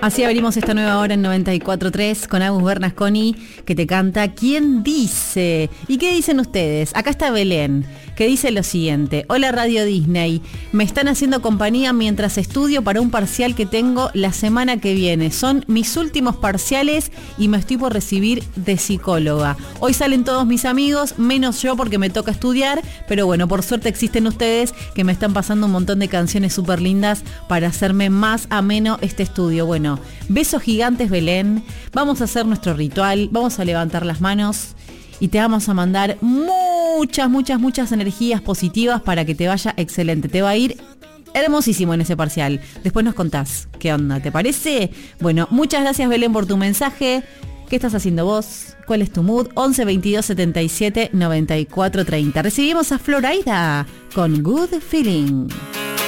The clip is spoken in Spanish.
Así abrimos esta nueva hora en 94.3 con Agus Bernasconi, que te canta ¿Quién dice? ¿Y qué dicen ustedes? Acá está Belén, que dice lo siguiente: hola Radio Disney, me están haciendo compañía mientras estudio para un parcial que tengo la semana que viene. Son mis últimos parciales y me estoy por recibir de psicóloga. Hoy salen todos mis amigos, menos yo porque me toca estudiar, pero bueno, por suerte existen ustedes que me están pasando un montón de canciones súper lindas para hacerme más ameno este estudio. Bueno, besos gigantes, Belén. Vamos a hacer nuestro ritual, vamos a levantar las manos y te vamos a mandar muchas energías positivas para que te vaya excelente. Te va a ir hermosísimo en ese parcial. Después nos contás qué onda, ¿te parece? Bueno, muchas gracias, Belén, por tu mensaje. ¿Qué estás haciendo vos? ¿Cuál es tu mood? 11 22 77 94 30. Recibimos a Florida con Good Feeling.